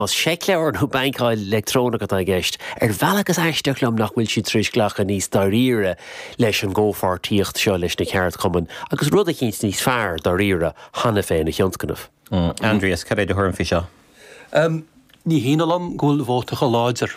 Mas sécleir nó bankáil electrónica a gceist, bhealachas eisteachlumm nach bhfuil si trísglacha níos daríire leis an ggófartíocht seo leis na ceart cuman, agus rud a chéint níos fearr daríire hana féin na cheantscanmh. Andreas, cad é do thuirm fi seo? Ní híanalam gúil bhótacha láidir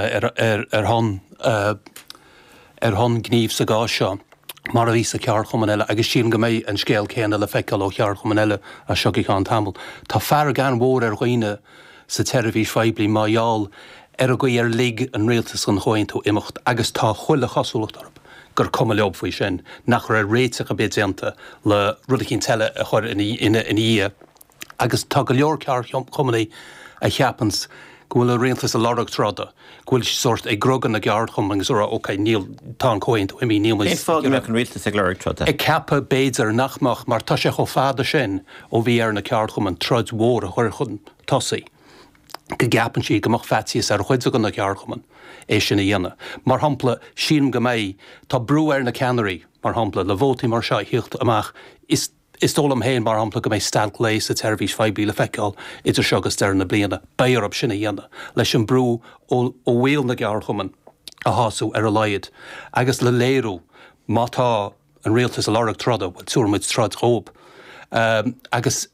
hon gníomh sa gá seo. Mar a vís a cear chumanile agus síl go méid an scéal céanna le feiceáil ó cear chumanile a seoigán tamil. Tá fear gan mhór roioine sa teirehís feibli maiall a go lig an réaltas an chointú imimecht agus tá chuile chasúlacht arb gur cuma leob faoi sin nach ra réiteach a béanta le rud cinn teile a chuir in í agus tá go leor cear chumaní a cheapans Gwyl y réaltas a lorog tráda. Gwyl si sort e grogan a geard chumang zora oce níl tá coint imi níl Beth fág meach an réaltas a lorog tráda? E cappa béidir nachmach mar tá sé cho fáda sin ó bhí ar na ceard chumang trod mhór a chuir chun tosaí. Go gapan si gomach fetíos ar chuid gan na ceard chumang é sin na dhéana. Mar hampla sílim go méid tá brú ar na Canary mar hampla le bhótaí mar seo hiocht amach Is tólam héin mar hampla go méid stalc léis a teirhís feibí le feiceáil idir segus dear na bliana, béar ab sinna dhéana, leis an brú ó bhfuil na gear chuman a hasú ar a laiad. Agus le léirú mátá an réaltas a lorach tráda, bhil túrmuid trád chób. Agus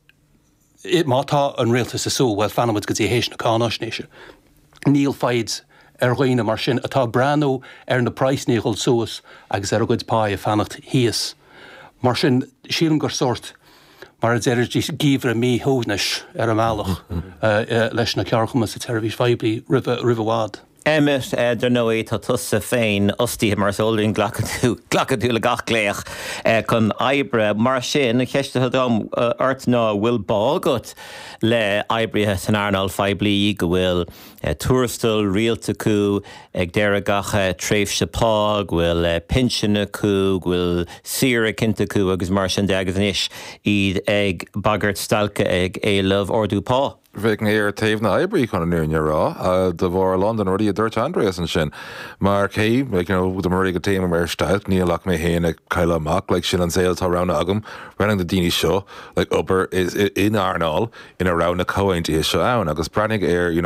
mátá an réaltas a sú, bhil fanamid go dtí héis na cánáisnéise. Níl faid ar roiine mar sin atá breanú ar na praisníochail suas agus ar a gcuid pá a fannacht híos. Mar sin sílim gur sort mar a deidir gíomhre mí hóneis ar a máach leis na cearchuma sa teirhís feibli ribhád. Emmet der nó é tá tusa féin ostí mar sólainn glacadú le gach léach chun ebre mar sin cheiste dom ort ná bhfuil bágat le ebrithe san airnáil feibli go bhfuil túrastal rialta cú ag deire gacha tréimhse pá bhfuil pinseanna cú bhfuil sira cinnta cú agus mar sin de agus inis iad ag bagart stalca ag éileh ordú pá. Bheith éar taobh na ebrií chun an nuúne rá do bhór London ruí a dúirt Andreas an sin. Mar cé do marí go téim mar stailt nílach mé héana caiile amach le sin an saoiltá rana agam running the daoine seo like upper is in Arnall in a round na cohaint is seo ann agus brenig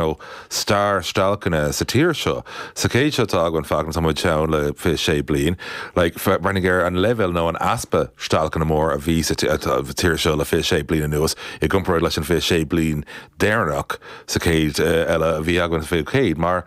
star stalcanna sa tír seo. Sa céad seo tá agan fagan samid teann le fi sé blian like brenig an level nó an aspa stalcanna mór a bhí sa tír seo le fi sé blian nuas I gumpar leis an fi sé blian Déirnach sa céad eile bhí agan fé céad, mar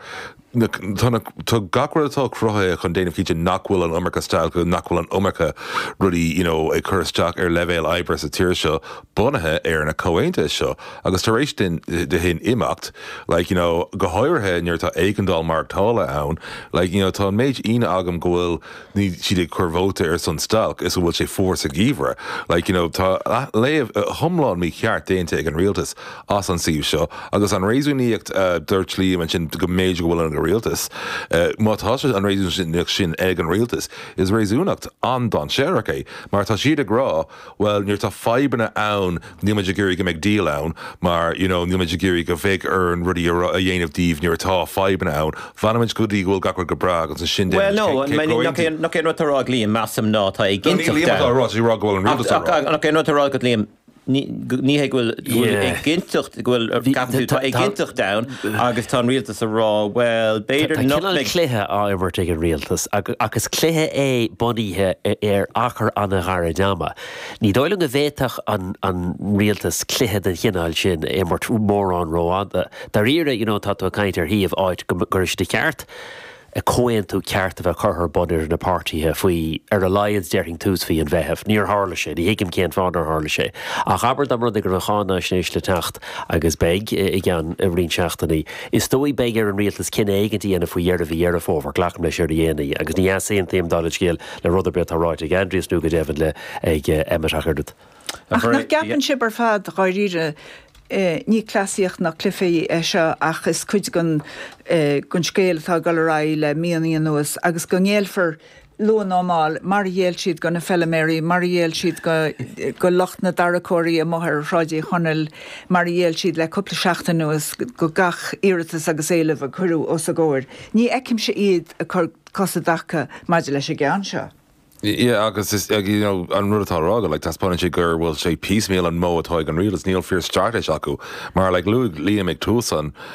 tá gachhfuil atá crutha chun déanamh cíte nachhfuil an umarcha stáil go nachhfuil an umarcha rudí ag chusteach ar levéil ebre sa tíir seo bunathe ar na comhainte seo. Agus tar éis de hin imacht, go háirthe níor tá éigandál mar tála ann, tá méid ine agam go bhfuil ní siad ag chuirvóta ar san stalc is bhfuil sé fórsa gíomhre. Tá léamh thomláin mí cheart déanta ag an rialtas as an síomh seo, agus an réasúníocht dúirt líam an sin go méid go bhfuil an réaltas. Mátá an réasún sin ag an réaltas is réasúnacht an don séracha, mar tá siad ará, well níor tá feibanna ann níimeid géirí go méid díal ann, mar níimeid géirí go bhéh ar an rudí a dhéanamh díomh níor tá feibanna ann, bhanimiid go dtí bhfuil gachar go brag an sin dé. Well no, nach cé nutarrá líam massam ná tá ag ginteach líam ní bhfuil ginteach ag ginteach da agus tá rialtas a rá well beidir chluthe ábhar ag an rialtas agus chluthe é buníthe ar achar anna ghara dáma. Ní dóileann go bhéiteach an rialtas chluthe den chinál sin é mar mór an róáda. Dar ire tá tú caiint ar híomh áit gur de ceart a cóin tú ceart a bheith churthar budir na pártíthe faoi ar a Lions dearing tús faoi an bheitheh níor hála sé, ní hiigim céan fáin ar hála sé. Ach aber am rud gur chána snééis le techt agus beig I gceann a bhrín seachtaí. Is dóí beig ar an rialtas cinna éigentí ana faoi dhearmh dhearmh fómhar ghlacham leis ar dhéanaí, agus ní éon taobh dála scéal le rud a bit a ráid ag Andreas nó go déhann le ag Emmet achardut. Ach nach gapan si ar fad ráiríre ní clasíocht nach clufaí seo ach is cuid gon scéal tá galrá le míanaí nuas agus go ngéalfar lo normal mar dhéal siad go na Felamérí, mar dhéal siad go locht na daracóirí a mthir ráidí chonel, mar dhéal siad le cúpla seachta nuas go gach iiritas agus éileh a chuú os a ggóir. Ní eicim se iad a chur cosa dacha maidir leis a gceann seo. Yeah, agus is an rudatá rága, like taspáin sé gur bhfuil sé piecemeal an mó atá an rialas níl fear strateis acu, mar like Luke Liam McTusan